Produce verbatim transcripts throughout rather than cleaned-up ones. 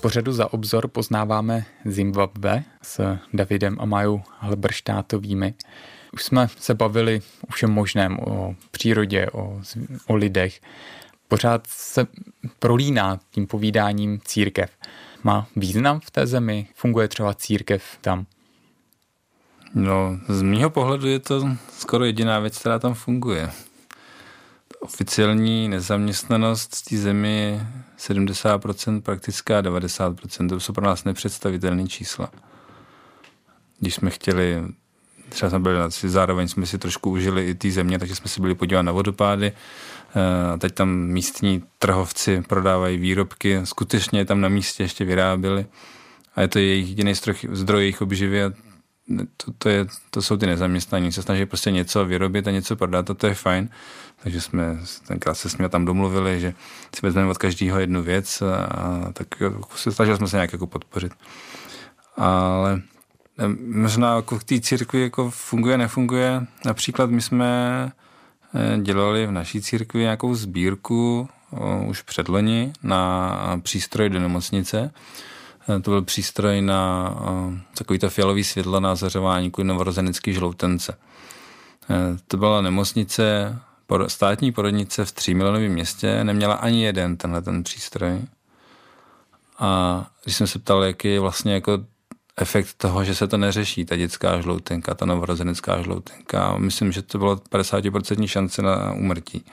pořadu Za obzor poznáváme Zimbabwe s Davidem a Majou Halberštátovými. Už jsme se bavili o všem možném, o přírodě, o, o lidech. Pořád se prolíná tím povídáním církev. Má význam v té zemi? Funguje třeba církev tam? No, z mýho pohledu je to skoro jediná věc, která tam funguje. Oficiální nezaměstnanost v té zemi je sedmdesát procent, praktická devadesát procent. To jsou pro nás nepředstavitelné čísla. Když jsme chtěli, třeba jsme byli, zároveň jsme si trošku užili i té země, takže jsme si byli podívat na vodopády. A teď tam místní trhovci prodávají výrobky, skutečně tam na místě ještě vyráběli. A je to jejich jediný zdroj jejich obživy a to, to, je, to jsou ty nezaměstnaní, se snaží prostě něco vyrobit a něco prodat a to je fajn. Takže jsme tenkrát se s nimi tam domluvili, že si vezmeme od každého jednu věc a, a tak snažili jsme se nějak jako podpořit. Ale možná jako v té církvi jako funguje, nefunguje. Například my jsme dělali v naší církvi nějakou sbírku o, už předloni na přístroj do nemocnice. To byl přístroj na o, takovýto fialový světlo na zařování kvůli novorozenické žloutence. To byla nemocnice, státní porodnice v třímilionovém městě, neměla ani jeden tenhle ten přístroj. A když jsem se ptal, jaký je vlastně jako efekt toho, že se to neřeší, ta dětská žloutenka, ta novorozenecká žloutenka, myslím, že to bylo padesát procent šance na úmrtí.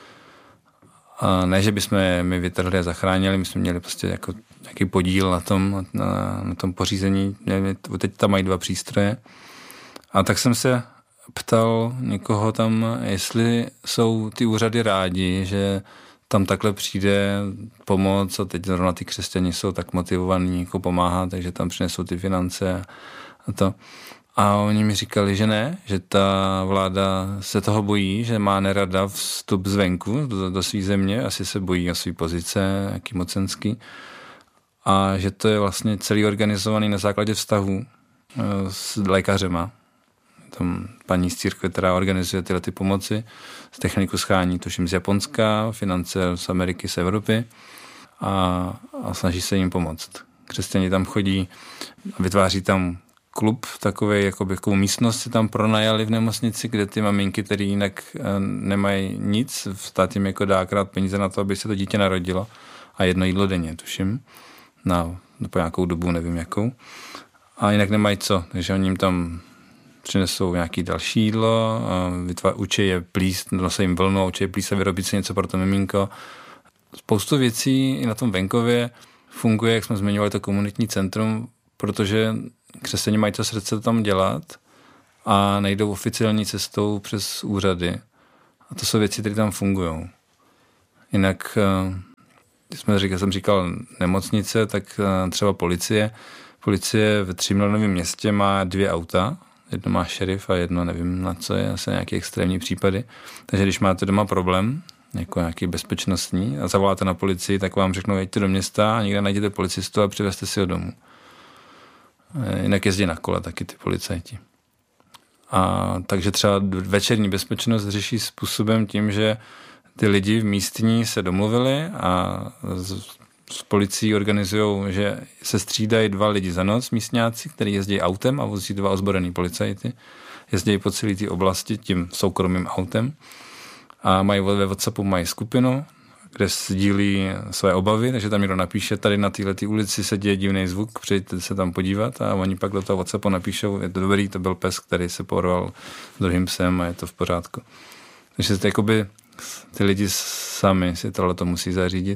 A ne, že bychom je my vytrhli a zachránili, my jsme měli prostě jako nějaký podíl na tom, na, na tom pořízení. Teď tam mají dva přístroje. A tak jsem se ptal někoho tam, jestli jsou ty úřady rádi, že tam takhle přijde pomoc a teď zrovna ty křesťani jsou tak motivovaní jako pomáhat, takže tam přinesou ty finance a to. A oni mi říkali, že ne, že ta vláda se toho bojí, že má nerada vstup zvenku do, do své země, asi se bojí o své pozice, jaký mocenský. A že to je vlastně celý organizovaný na základě vztahů s lékařema. Tam paní z církve, která organizuje tyhle ty pomoci, z techniku schání, tuším z Japonska, finance z Ameriky, z Evropy a, a snaží se jim pomoct. Křesťani tam chodí, vytváří tam klub, takový, jakoby, jakou místnost si tam pronajali v nemocnici, kde ty maminky, které jinak nemají nic, stát jim jako dá krát peníze na to, aby se to dítě narodilo a jedno jídlo denně, tuším, na, po nějakou dobu, nevím jakou. A jinak nemají co, takže oni jim tam přinesou nějaký další jídlo, vytvá, učí je plíst, nosí jim vlnu, učí je plíst a vyrobit si něco pro to miminko. Spoustu věcí i na tom venkově funguje, jak jsme zmiňovali, to komunitní centrum, protože křesťané mají to srdce tam dělat a nejdou oficiální cestou přes úřady. A to jsou věci, které tam fungují. Jinak, když jsme říkali, jsem říkal nemocnice, tak třeba policie. Policie ve třímilionovém městě má dvě auta, jedno má šerif a jedno nevím na co je, asi nějaké extrémní případy. Takže když máte doma problém, jako nějaký bezpečnostní a zavoláte na policii, tak vám řeknou, jeďte do města a někde najděte policistu a přivezte si ho domů. Jinak jezdí na kole taky ty policajti. A takže třeba večerní bezpečnost řeší způsobem tím, že ty lidi v místní se domluvili a z, s policií organizují, že se střídají dva lidi za noc, místňáci, kteří jezdí autem a vozí dva ozbrojený policajty. Jezdí po celé té oblasti tím soukromým autem a mají ve WhatsAppu mají skupinu, kde sdílí své obavy, takže tam někdo napíše, tady na této ulici se děje divný zvuk, přijďte se tam podívat a oni pak do toho WhatsAppu napíšou, je to dobrý, to byl pes, který se porval s druhým psem a je to v pořádku. Takže to jakoby ty lidi sami si tohleto musí zařídit.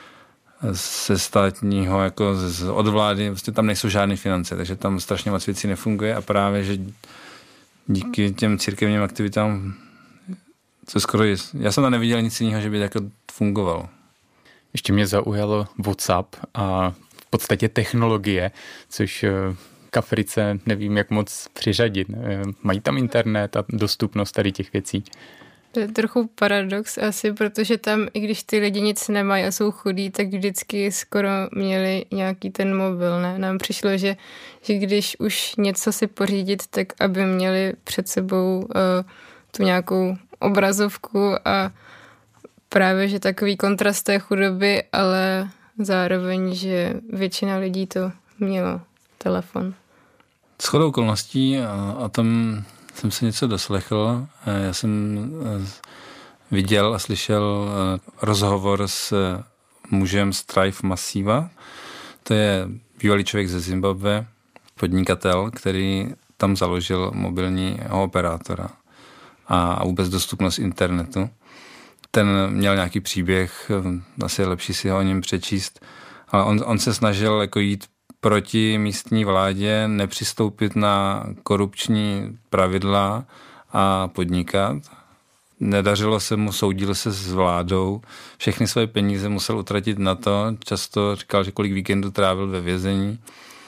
Se státního, jako z, od vlády, vlastně tam nejsou žádné finance, takže tam strašně moc věcí nefunguje a právě, že díky těm církevním aktivitám co skoro je, já jsem tam neviděl nic jiného, že by jako fungovalo. Ještě mě zaujalo WhatsApp a v podstatě technologie, což k Africe nevím, jak moc přiřadit. Mají tam internet a dostupnost tady těch věcí? To je trochu paradox asi, protože tam, i když ty lidi nic nemají a jsou chudí, tak vždycky skoro měli nějaký ten mobil, ne? Nám přišlo, že, že když už něco si pořídit, tak aby měli před sebou uh, tu nějakou obrazovku a právě, že takový kontrast té chudoby, ale zároveň, že většina lidí to měla telefon. Shodou okolností, o tom jsem se něco doslechl. Já jsem viděl a slyšel rozhovor s mužem z Thrive Massiva. To je bývalý člověk ze Zimbabwe, podnikatel, který tam založil mobilního operátora a vůbec dostupnost internetu. Ten měl nějaký příběh, asi je lepší si ho o něm přečíst, ale on, on se snažil jako jít proti místní vládě, nepřistoupit na korupční pravidla a podnikat. Nedařilo se mu, soudil se s vládou, všechny své peníze musel utratit na to, často říkal, že kolik víkendů trávil ve vězení.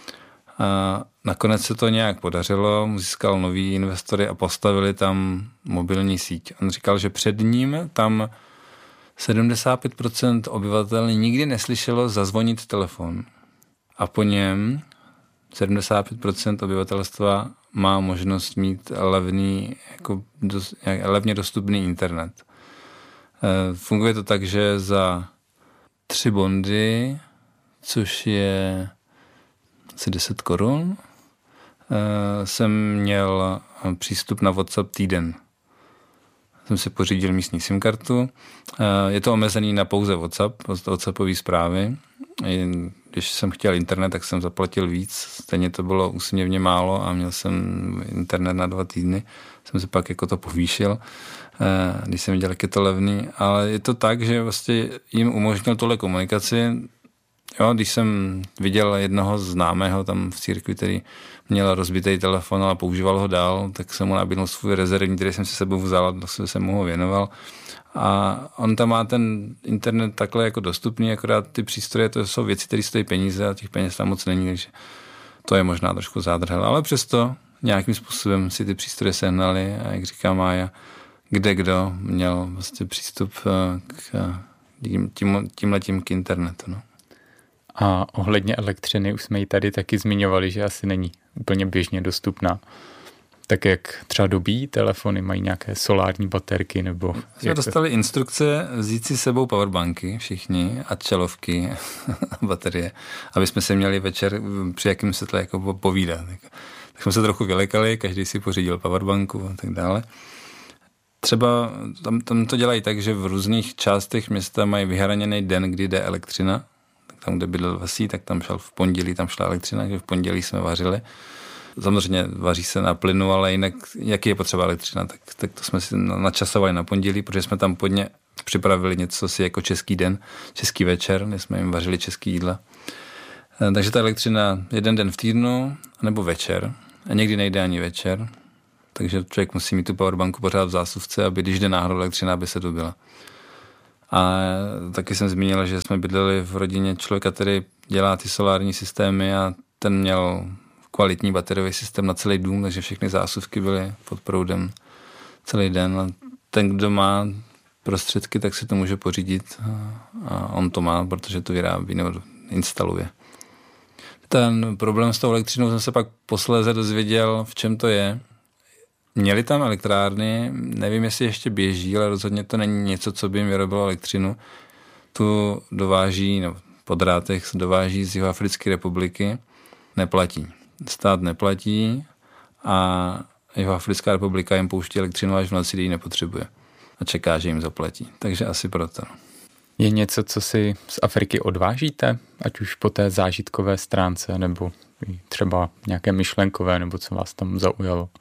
A nakonec se to nějak podařilo, získal nový investory a postavili tam mobilní síť. On říkal, že před ním tam sedmdesát pět procent obyvatel nikdy neslyšelo zazvonit telefon. A po něm sedmdesát pět procent obyvatelstva má možnost mít levný, jako dos, levně dostupný internet. E, funguje to tak, že za tři bondy, což je asi deset korun, e, jsem měl přístup na WhatsApp týden. Jsem si pořídil místní SIM kartu. E, je to omezený na pouze WhatsApp, WhatsAppové zprávy. Když jsem chtěl internet, tak jsem zaplatil víc. Stejně to bylo úsměvně málo a měl jsem internet na dva týdny. Jsem se pak jako to povýšil, když jsem viděl, jak je to levný. Ale je to tak, že vlastně jim umožnil tohle komunikaci. Jo, když jsem viděl jednoho známého tam v církvi, který měl rozbitý telefon, ale používal ho dál, tak jsem mu nabídl svůj rezervní, který jsem si sebou vzal a jsem mu ho věnoval. A on tam má ten internet takhle jako dostupný, akorát ty přístroje, to jsou věci, které stojí peníze a těch peněz tam moc není, takže to je možná trošku zádrhel. Ale přesto nějakým způsobem si ty přístroje sehnali a jak říká Mája, kde kdo měl vlastně přístup k tím, tím, tímhletím k internetu. No. A ohledně elektřiny už jsme ji tady taky zmiňovali, že asi není úplně běžně dostupná. Tak jak třeba dobíjí telefony, mají nějaké solární baterky nebo... Jsme dostali instrukce vzít si sebou powerbanky všichni a čelovky a baterie, aby jsme se měli večer při jakém světle jako povídat. Tak jsme se trochu vylekali, každý si pořídil powerbanku a tak dále. Třeba tam, tam to dělají tak, že v různých částech města mají vyhraněný den, kdy jde elektřina. Tak tam, kde bydlel Vasí, tak tam šel v pondělí, tam šla elektřina, takže v pondělí jsme vařili. Samozřejmě vaří se na plynu, ale jinak, jaký je potřeba elektřina, tak, tak to jsme si načasovali na pondělí, protože jsme tam podně připravili něco si jako český den, český večer, kde jsme jim vařili český jídla. Takže ta elektřina jeden den v týdnu, nebo večer, a někdy nejde ani večer, takže člověk musí mít tu powerbanku pořád v zásuvce, aby když jde náhodou elektřina, aby se dobila. A taky jsem zmínil, že jsme bydleli v rodině člověka, který dělá ty solární systémy a ten měl kvalitní bateriový systém na celý dům, takže všechny zásuvky byly pod proudem celý den. A ten, kdo má prostředky, tak si to může pořídit a on to má, protože to vyrábí nebo instaluje. Ten problém s tou elektřinou jsem se pak posléze dozvěděl, v čem to je. Měli tam elektrárny, nevím, jestli ještě běží, ale rozhodně to není něco, co by jim vyrobilo elektřinu. Tu dováží, no, po drátech dováží z Jihoafrické republiky, neplatí. Stát neplatí a Jihoafrická republika jim pouští elektřinu až v noci, kdy ji nepotřebuje. A čeká, že jim zaplatí. Takže asi proto. Je něco, co si z Afriky odvážíte? Ať už po té zážitkové stránce, nebo třeba nějaké myšlenkové, nebo co vás tam zaujalo?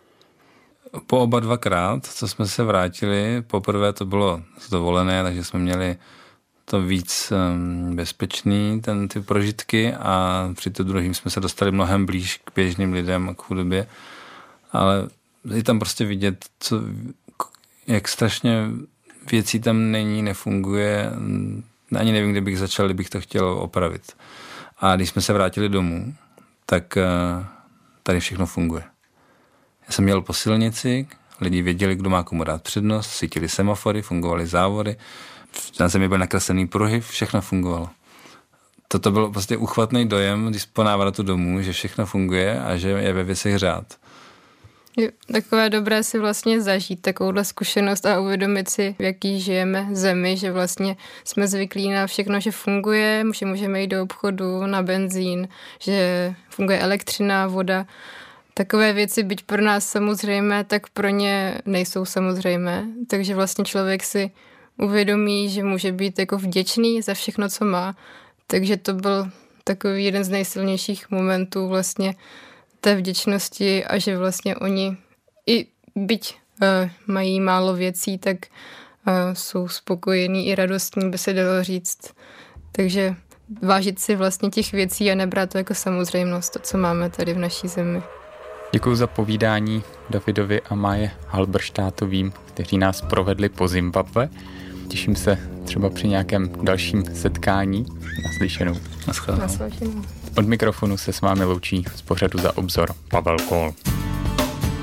Po oba dvakrát, co jsme se vrátili, poprvé to bylo dovolené, takže jsme měli to víc um, bezpečný, ten, ty prožitky a při to druhým jsme se dostali mnohem blíž k běžným lidem a k chudobě. Ale je tam prostě vidět, co, jak strašně věcí tam není, nefunguje. Ani nevím, kde bych začal, kdybych to chtěl opravit. A když jsme se vrátili domů, tak uh, tady všechno funguje. Já jsem měl po silnici, lidi věděli, kdo má komu dát přednost, svítily semafory, fungovaly závody, na zemi byl nakreslený pruhy, všechno fungovalo. Toto byl prostě uchvatný dojem, když po návratu domů, že všechno funguje a že je ve věcech řád. Je takové dobré si vlastně zažít takovouhle zkušenost a uvědomit si, v jaký žijeme zemi, že vlastně jsme zvyklí na všechno, že funguje, že můžeme jít do obchodu na benzín, že funguje elektřina, voda. Takové věci, byť pro nás samozřejmé, tak pro ně nejsou samozřejmé. Takže vlastně člověk si uvědomí, že může být jako vděčný za všechno, co má. Takže to byl takový jeden z nejsilnějších momentů vlastně té vděčnosti a že vlastně oni i byť uh, mají málo věcí, tak uh, jsou spokojení i radostní, by se dalo říct. Takže vážit si vlastně těch věcí a nebrat to jako samozřejmost, to, co máme tady v naší zemi. Děkuji za povídání Davidovi a Máje Halberštátovým, kteří nás provedli po Zimbabwe. Těším se třeba při nějakém dalším setkání. Naslyšenou. Naschledanou. Naslyšenou. Od mikrofonu se s vámi loučí z pořadu Za obzor Pavel Kohl.